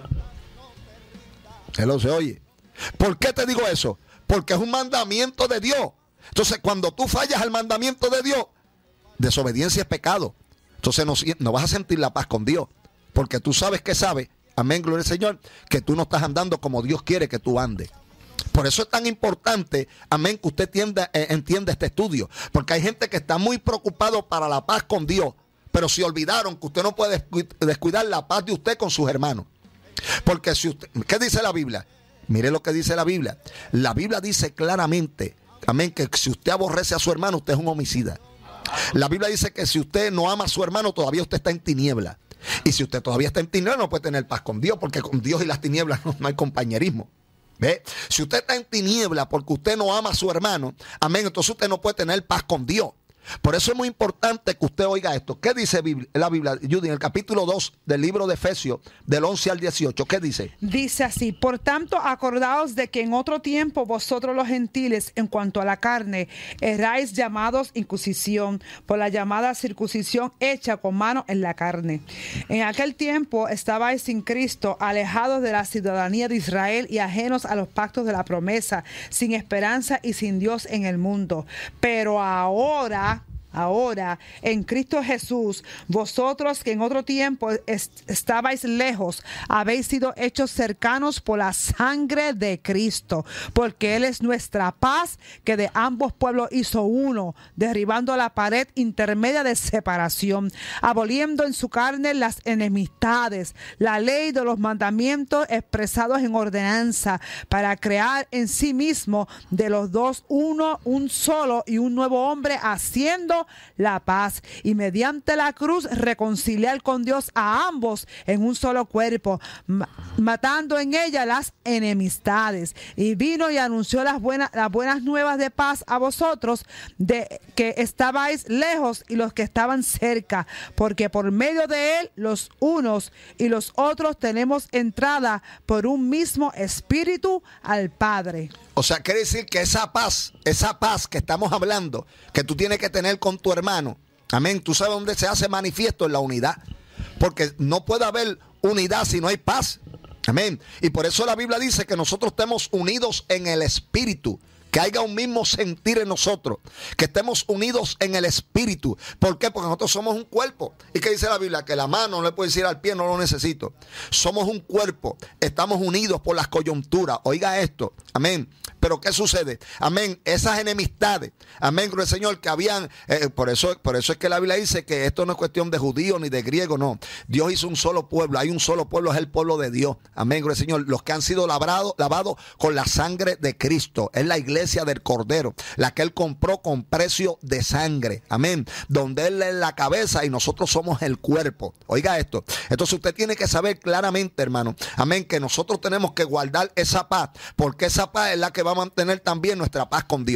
Él lo se oye. ¿Por qué te digo eso? Porque es un mandamiento de Dios. Entonces, cuando tú fallas al mandamiento de Dios, desobediencia es pecado. Entonces no vas a sentir la paz con Dios, porque tú sabes, amén, gloria al Señor, que tú no estás andando como Dios quiere que tú andes. Por eso es tan importante, amén, que usted entienda este estudio, porque hay gente que está muy preocupado para la paz con Dios, pero se olvidaron que usted no puede descuidar la paz de usted con sus hermanos. Porque si usted, ¿qué dice la Biblia? Mire lo que dice la Biblia. La Biblia dice claramente, amén, que si usted aborrece a su hermano, usted es un homicida. La Biblia dice que si usted no ama a su hermano, todavía usted está en tiniebla. Y si usted todavía está en tiniebla, no puede tener paz con Dios, porque con Dios y las tinieblas no hay compañerismo. ¿Ve? Si usted está en tiniebla porque usted no ama a su hermano, amén, entonces usted no puede tener paz con Dios. Por eso es muy importante que usted oiga esto. ¿Qué dice la Biblia, Judy, en el capítulo 2 del libro de Efesios, del 11 al 18? ¿Qué dice? Dice así: por tanto, acordaos de que en otro tiempo vosotros los gentiles, en cuanto a la carne, erais llamados incircuncisión, por la llamada circuncisión hecha con mano en la carne. En aquel tiempo estabais sin Cristo, alejados de la ciudadanía de Israel y ajenos a los pactos de la promesa, sin esperanza y sin Dios en el mundo. Pero ahora, en Cristo Jesús, vosotros que en otro tiempo estabais lejos, habéis sido hechos cercanos por la sangre de Cristo, porque Él es nuestra paz, que de ambos pueblos hizo uno, derribando la pared intermedia de separación, aboliendo en su carne las enemistades, la ley de los mandamientos expresados en ordenanza, para crear en sí mismo de los dos uno, un solo y un nuevo hombre, haciendo la paz, y mediante la cruz reconciliar con Dios a ambos en un solo cuerpo, matando en ella las enemistades. Y vino y anunció las buenas nuevas de paz a vosotros, de que estabais lejos y los que estaban cerca, porque por medio de él los unos y los otros tenemos entrada por un mismo espíritu al Padre. O sea, quiere decir que esa paz que estamos hablando, que tú tienes que tener con tu hermano, amén, tú sabes dónde se hace manifiesto, en la unidad, porque no puede haber unidad si no hay paz, amén, y por eso la Biblia dice que nosotros estemos unidos en el espíritu, que haya un mismo sentir en nosotros, que estemos unidos en el espíritu. ¿Por qué? Porque nosotros somos un cuerpo. ¿Y qué dice la Biblia? Que la mano no le puede decir al pie, no lo necesito. Somos un cuerpo, estamos unidos por las coyunturas. Oiga esto, amén. Pero ¿qué sucede? Amén, esas enemistades, amén, gloria al Señor, que habían, por eso es que la Biblia dice que esto no es cuestión de judío ni de griego, no. Dios hizo un solo pueblo, hay un solo pueblo, es el pueblo de Dios, amén, gloria al Señor. Los que han sido lavados con la sangre de Cristo, es la iglesia del Cordero, la que Él compró con precio de sangre, amén, donde Él es la cabeza y nosotros somos el cuerpo. Oiga esto, entonces usted tiene que saber claramente, hermano, amén, que nosotros tenemos que guardar esa paz, porque esa paz es la que va a mantener también nuestra paz con Dios.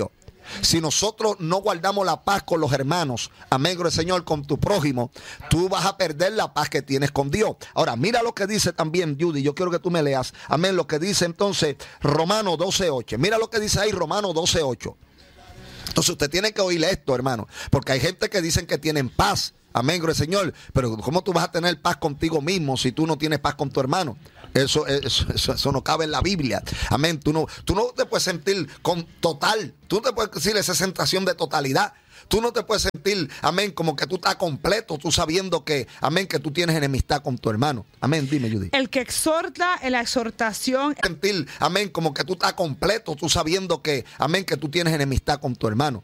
Si nosotros no guardamos la paz con los hermanos, amén, gloria al Señor, con tu prójimo, tú vas a perder la paz que tienes con Dios. Ahora, mira lo que dice también, Judy, yo quiero que tú me leas, amén, lo que dice entonces Romanos 12:8. Mira lo que dice ahí Romanos 12:8. Entonces usted tiene que oír esto, hermano, porque hay gente que dicen que tienen paz. Amén, gloria al Señor. Pero ¿cómo tú vas a tener paz contigo mismo si tú no tienes paz con tu hermano? Eso no cabe en la Biblia. Amén. Tú no te puedes sentir total. Tú no te puedes decir esa sensación de totalidad. Tú no te puedes sentir, amén, como que tú estás completo, tú sabiendo que, amén, que tú tienes enemistad con tu hermano. Amén, dime, Judy. El que exhorta en la exhortación. Sentir, amén, como que tú estás completo, tú sabiendo que, amén, que tú tienes enemistad con tu hermano.